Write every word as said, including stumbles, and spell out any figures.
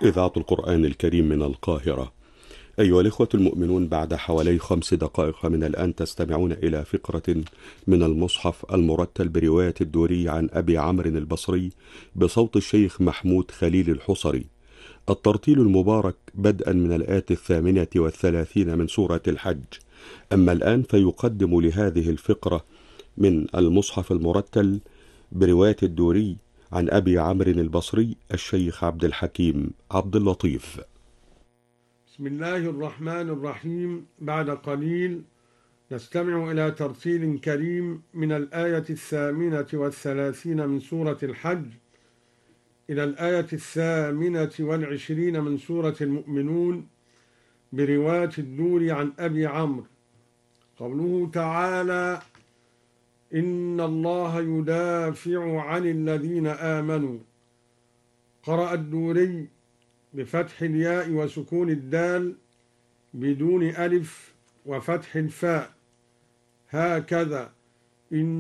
إذاعة القرآن الكريم من القاهرة. أيها الإخوة المؤمنون، بعد حوالي خمس دقائق من الآن تستمعون إلى فقرة من المصحف المرتل برواية الدوري عن أبي عمرو البصري بصوت الشيخ محمود خليل الحصري. الترتيل المبارك بدءا من الآية الثامنة والثلاثين من سورة الحج. أما الآن فيقدم لهذه الفقرة من المصحف المرتل برواية الدوري عن أبي عمرو البصري الشيخ عبد الحكيم عبد اللطيف. بسم الله الرحمن الرحيم. بعد قليل نستمع إلى ترتيل كريم من الآية الثامنة والثلاثين من سورة الحج إلى الآية الثامنة والعشرين من سورة المؤمنون برواية الدوري عن أبي عمرو. قوله تعالى: إن الله يدافع عن الذين آمنوا. قرأ الدوري بفتح الياء وسكون الدال بدون ألف وفتح الفاء، هكذا: إن